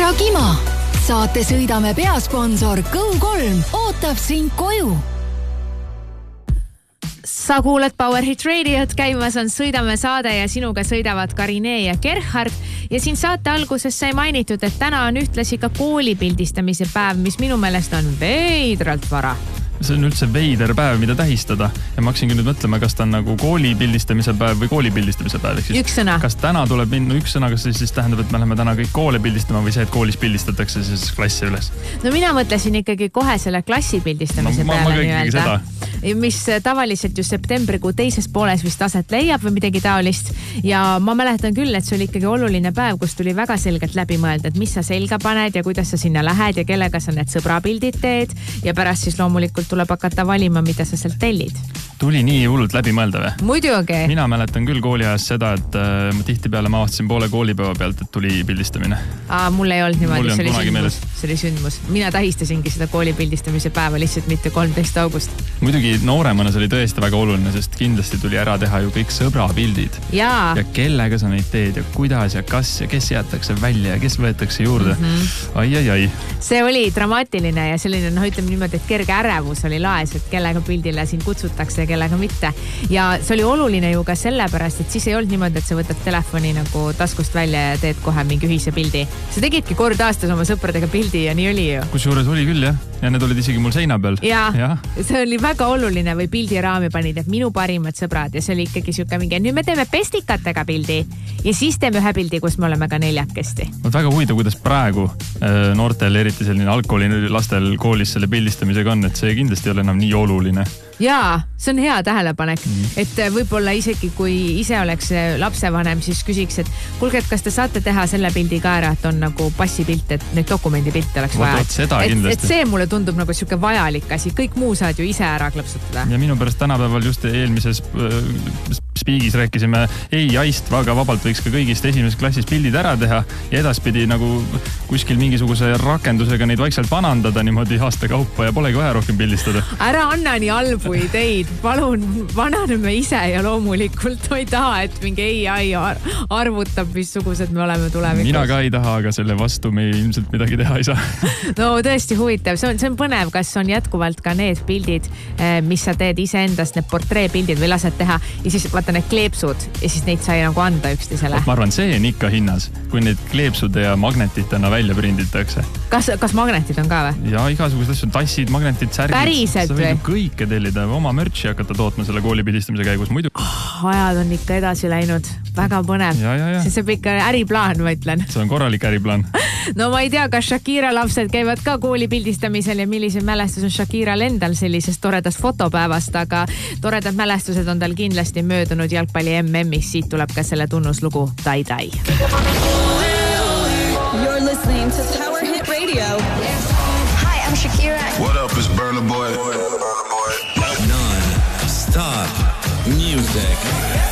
ära kima! Saate sõidame peasponsor Go3 ootab sind koju. Sa kuulad Power Hit Radiot, käimas on Sõidame saade ja sinuga sõidavad Karine ja Gerhard. Ja siin saate alguses sai mainitud, et täna on ühtlasi ka koolipildistamise päev, mis minu meelest on veidralt vara. See on üldse veider päev, mida tähistada. Ja ma haksingi nüüd mõtlema, kas ta on nagu koolipildistamise päev või koolipildistamise päev. Üks sõna. Kas täna tuleb minna üks sõna, kas siis tähendab, et me läheme täna kõik koole pildistama või see, et koolis pildistatakse siis klassi üles? No mina mõtlesin ikkagi kohe selle klassi pildistamise peale nii-öelda. Mis tavaliselt ju septembrikuu teises pooles vist aset leiab või midagi taolist. Ja ma mäletan küll, et see oli ikkagi oluline päev, kus tuli väga selgelt läbi mõelda, et mis sa selga paned ja kuidas sa sinna lähed ja kellega sa need sõbrapildid teed ja pärast siis loomulikult tuleb hakata valima, mida sa sealt tellid. Tuli nii hullult läbi mõelda või? Muidugi. Mina mäletan küll kooliajast seda, et ma tihtipeale ma avastasin poole koolipäeva pealt, et tuli pildistamine. Mul ei olnud niimoodi, see oli sündmus. Mina tähistasingi seda koolipildistamise päeva lihtsalt mitte 13. august. Muidugi nooremana see oli tõesti väga oluline, sest kindlasti tuli ära teha ju kõik sõbrapildid. Ja kellega sa neid teed ja kuidas ja kas ja kes jäetakse välja ja kes võetakse juurde. Ai. See oli dramaatiline ja selline, ütleme niimoodi, et kerge ärevus oli laes, et kellega pildile siin kutsutakse ja kellega mitte. Ja see oli oluline ju ka sellepärast, et siis ei olnud niimoodi, et sa võtad telefoni nagu taskust välja ja teed kohe mingi ühise pildi. Sa tegidki kord aastas oma sõpradega pildi ja nii oli ju. Kusjuures oli küll jah. Ja need olid isegi mul seina peal. Ja. See oli väga oluline või pildiraami panid, et minu parimad sõbrad ja see oli ikkagi siuke mingi, nüüd me teeme pestikatega pildi ja siis teeme ühe pildi, kus me oleme ka neljakesti. Väga huvitav, kuidas praegu noortel, eriti selline algkoolilastel koolis selle pildistamisega on, et see kindlasti ei ole enam nii oluline. Jaa, see on hea tähelepanek, et võib-olla isegi kui ise oleks lapsevanem, siis küsiks, et kuulge, et kas te saate teha selle pildi ka ära, et on nagu passipilt, et need dokumendipilte oleks vaja. Et see mulle tundub nagu siuke vajalik asi, kõik muu saad ju ise ära klõpsutada. Ja minu pärast tänapäeval just eelmises spiigis rääkisime AI-st, väga vabalt võiks ka kõigist esimeses klassis pildid ära teha ja edaspidi nagu kuskil mingisuguse rakendusega neid vaikselt vanandada niimoodi aasta kaupa ja polegi vaja rohkem pildistada. Ära anna nii halbu ideid, palun vananeme ise ja loomulikult ma ei taha, et mingi AI arvutab, missugused me oleme tulevikus. Mina ka ei taha, aga selle vastu me ilmselt midagi teha ei saa. No tõesti huvitav, see on põnev, kas on jätkuvalt ka need pildid, mis sa teed iseendast, need portreepildid või lased teha ja siis vaata need kleepsud ja siis neid sai nagu anda üksteisele. Ma arvan, see on ikka hinnas, kui need kleepsude ja magnetitena välja prinditakse. Kas magnetid on ka või? Ja igasugused asjad, tassid, magnetid, särgid. Päriselt või? Sa võid ju kõike tellida, oma mürtsi hakata tootma selle koolipildistamise käigus muidu. Ajad on ikka edasi läinud. Väga põnev. See saab ikka äriplaan, ma ütlen. See on korralik äriplaan. No ma ei tea, kas Shakira lapsed käivad ka koolipildistamisel ja millised mälestus on Shakiral endal sellisest toredast fotopäevast, aga toredad mälestused on tal kindlasti möödunud jalgpalli MM-is. Siit tuleb ka selle tunnuslugu Tai-Tai. You're listening to Power Hit Radio. Hi, I'm Shakira. What up, it's Burna Boy. Non-stop music.